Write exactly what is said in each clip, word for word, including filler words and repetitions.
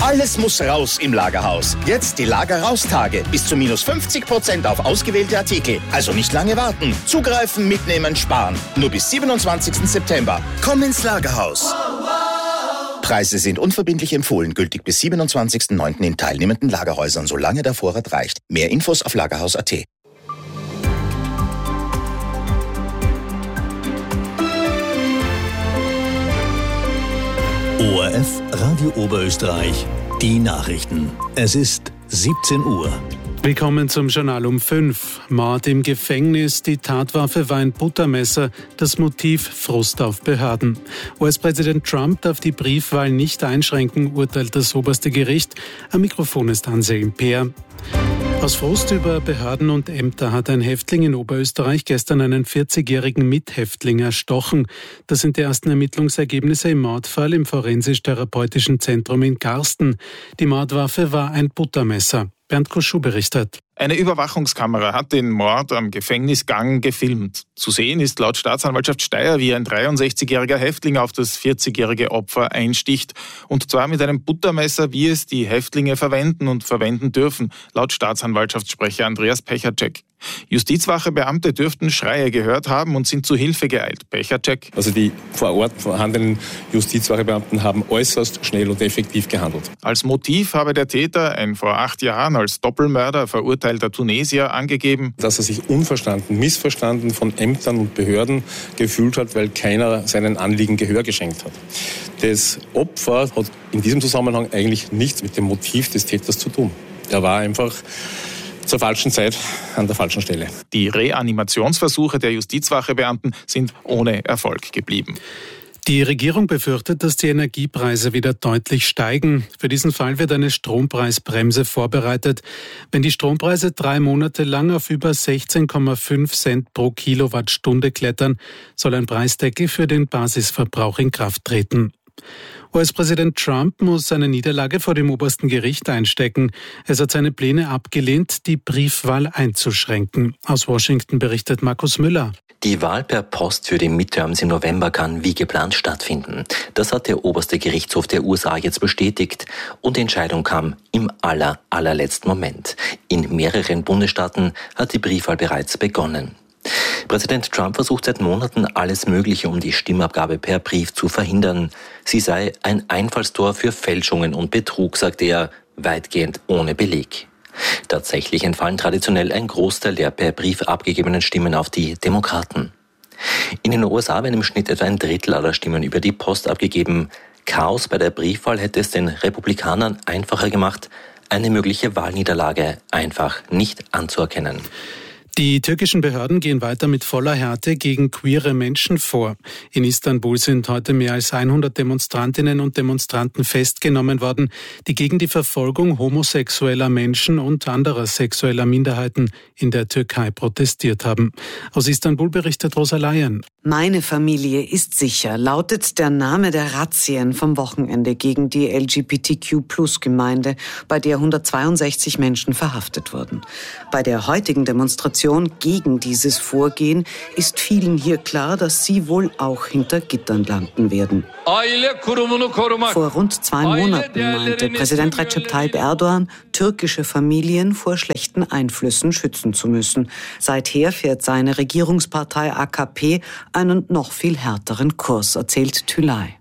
Alles muss raus im Lagerhaus. Jetzt die Lager-Raus-Tage. Bis zu minus fünfzig Prozent auf ausgewählte Artikel. Also nicht lange warten. Zugreifen, mitnehmen, sparen. Nur bis siebenundzwanzigsten September. Komm ins Lagerhaus. Preise sind unverbindlich empfohlen. Gültig bis siebenundzwanzigsten neunten in teilnehmenden Lagerhäusern, solange der Vorrat reicht. Mehr Infos auf lagerhaus punkt at. O R F Radio Oberösterreich, die Nachrichten. Es ist siebzehn Uhr. Willkommen zum Journal um fünf. Mord im Gefängnis, die Tatwaffe war ein Buttermesser, das Motiv Frust auf Behörden. U S-Präsident Trump darf die Briefwahl nicht einschränken, urteilt das oberste Gericht. Am Mikrofon ist Anselm Peer. Aus Frust über Behörden und Ämter hat ein Häftling in Oberösterreich gestern einen vierzigjährigen Mithäftling erstochen. Das sind die ersten Ermittlungsergebnisse im Mordfall im Forensisch-Therapeutischen Zentrum in Garsten. Die Mordwaffe war ein Buttermesser. Bernd Koschuh berichtet. Eine Überwachungskamera hat den Mord am Gefängnisgang gefilmt. Zu sehen ist laut Staatsanwaltschaft Steyr, wie ein dreiundsechzigjähriger Häftling auf das vierzigjährige Opfer einsticht. Und zwar mit einem Buttermesser, wie es die Häftlinge verwenden und verwenden dürfen, laut Staatsanwaltschaftssprecher Andreas Pechacek. Justizwachebeamte dürften Schreie gehört haben und sind zu Hilfe geeilt. Pechacek. Also die vor Ort vorhandenen Justizwachebeamten haben äußerst schnell und effektiv gehandelt. Als Motiv habe der Täter, ein vor acht Jahren als Doppelmörder verurteilter Tunesier, angegeben, dass er sich unverstanden, missverstanden von Ämtern und Behörden gefühlt hat, weil keiner seinen Anliegen Gehör geschenkt hat. Das Opfer hat in diesem Zusammenhang eigentlich nichts mit dem Motiv des Täters zu tun. Er war einfach zur falschen Zeit an der falschen Stelle. Die Reanimationsversuche der Justizwachebeamten sind ohne Erfolg geblieben. Die Regierung befürchtet, dass die Energiepreise wieder deutlich steigen. Für diesen Fall wird eine Strompreisbremse vorbereitet. Wenn die Strompreise drei Monate lang auf über sechzehn Komma fünf Cent pro Kilowattstunde klettern, soll ein Preisdeckel für den Basisverbrauch in Kraft treten. U S-Präsident Trump muss seine Niederlage vor dem obersten Gericht einstecken. Es hat seine Pläne abgelehnt, die Briefwahl einzuschränken. Aus Washington berichtet Markus Müller. Die Wahl per Post für die Midterms im November kann wie geplant stattfinden. Das hat der oberste Gerichtshof der U S A jetzt bestätigt. Und die Entscheidung kam im aller, allerletzten Moment. In mehreren Bundesstaaten hat die Briefwahl bereits begonnen. Präsident Trump versucht seit Monaten alles Mögliche, um die Stimmabgabe per Brief zu verhindern. Sie sei ein Einfallstor für Fälschungen und Betrug, sagte er, weitgehend ohne Beleg. Tatsächlich entfallen traditionell ein Großteil der per Brief abgegebenen Stimmen auf die Demokraten. In den U S A werden im Schnitt etwa ein Drittel aller Stimmen über die Post abgegeben. Chaos bei der Briefwahl hätte es den Republikanern einfacher gemacht, eine mögliche Wahlniederlage einfach nicht anzuerkennen. Die türkischen Behörden gehen weiter mit voller Härte gegen queere Menschen vor. In Istanbul sind heute mehr als hundert Demonstrantinnen und Demonstranten festgenommen worden, die gegen die Verfolgung homosexueller Menschen und anderer sexueller Minderheiten in der Türkei protestiert haben. Aus Istanbul berichtet Rosa Laien. Meine Familie ist sicher, lautet der Name der Razzien vom Wochenende gegen die L G B T Q Plus Gemeinde, bei der hundertzweiundsechzig Menschen verhaftet wurden. Bei der heutigen Demonstration gegen dieses Vorgehen ist vielen hier klar, dass sie wohl auch hinter Gittern landen werden. Vor rund zwei Monaten meinte Präsident Recep Tayyip Erdogan, türkische Familien vor schlechten Einflüssen schützen zu müssen. Seither fährt seine Regierungspartei A K P einen noch viel härteren Kurs, erzählt Tülay.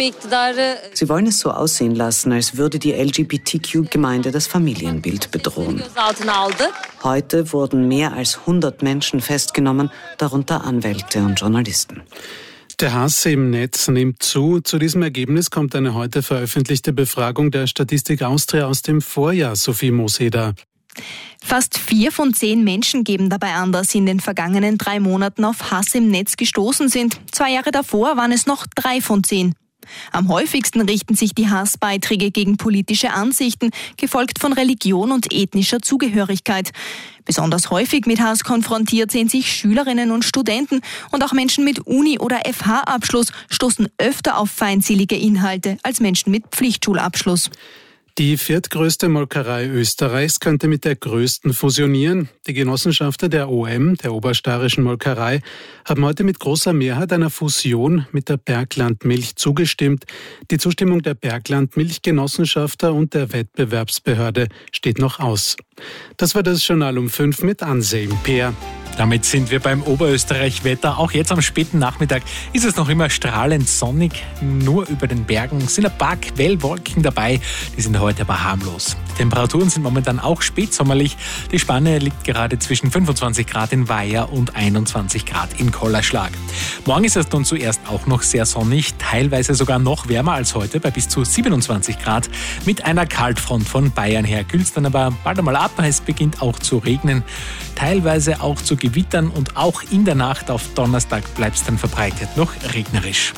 Sie wollen es so aussehen lassen, als würde die L G B T Q-Gemeinde das Familienbild bedrohen. Heute wurden mehr als hundert Menschen festgenommen, darunter Anwälte und Journalisten. Der Hass im Netz nimmt zu. Zu diesem Ergebnis kommt eine heute veröffentlichte Befragung der Statistik Austria aus dem Vorjahr, Sophie Moseder. Fast vier von zehn Menschen geben dabei an, dass sie in den vergangenen drei Monaten auf Hass im Netz gestoßen sind. Zwei Jahre davor waren es noch drei von zehn. Am häufigsten richten sich die Hassbeiträge gegen politische Ansichten, gefolgt von Religion und ethnischer Zugehörigkeit. Besonders häufig mit Hass konfrontiert sehen sich Schülerinnen und Studenten, und auch Menschen mit Uni- oder F H-Abschluss stoßen öfter auf feindselige Inhalte als Menschen mit Pflichtschulabschluss. Die viertgrößte Molkerei Österreichs könnte mit der größten fusionieren. Die Genossenschaften der O M, der Obersteirischen Molkerei, haben heute mit großer Mehrheit einer Fusion mit der Bergland-Milch zugestimmt. Die Zustimmung der Bergland-Milchgenossenschafter und der Wettbewerbsbehörde steht noch aus. Das war das Journal um fünf mit Anselm Peer. Damit sind wir beim Oberösterreich-Wetter. Auch jetzt am späten Nachmittag ist es noch immer strahlend sonnig. Nur über den Bergen sind ein paar Quellwolken dabei. Die sind heute aber harmlos. Die Temperaturen sind momentan auch spätsommerlich. Die Spanne liegt gerade zwischen fünfundzwanzig Grad in Weiher und einundzwanzig Grad in Kollerschlag. Morgen ist es dann zuerst auch noch sehr sonnig, teilweise sogar noch wärmer als heute bei bis zu siebenundzwanzig Grad. Mit einer Kaltfront von Bayern her kühlt es dann aber bald einmal ab. Es beginnt auch zu regnen, teilweise auch zu Gewittern und auch in der Nacht auf Donnerstag bleibt es dann verbreitet noch regnerisch.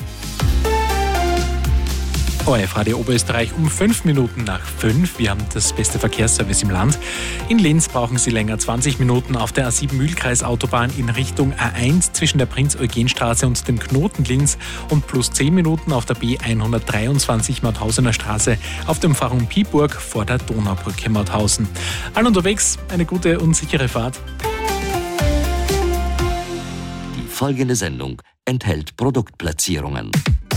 O R F-Radio Oberösterreich um fünf Minuten nach fünf. Wir haben das beste Verkehrsservice im Land. In Linz brauchen Sie länger zwanzig Minuten auf der A sieben Mühlkreisautobahn in Richtung A eins zwischen der Prinz-Eugen-Straße und dem Knoten Linz und plus zehn Minuten auf der B hundertdreiundzwanzig Mauthausener Straße auf der Umfahrung Piburg vor der Donaubrücke Mauthausen. Allen unterwegs eine gute und sichere Fahrt. Die folgende Sendung enthält Produktplatzierungen.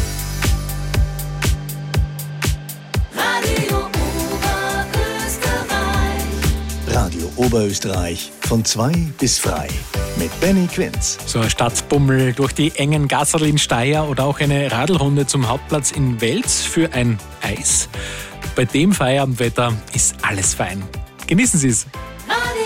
Radio Oberösterreich von zwei bis frei mit Benny Quinz. So ein Stadtbummel durch die engen Gasserl in Steyr oder auch eine Radlrunde zum Hauptplatz in Wels für ein Eis. Bei dem Feierabendwetter ist alles fein. Genießen Sie es.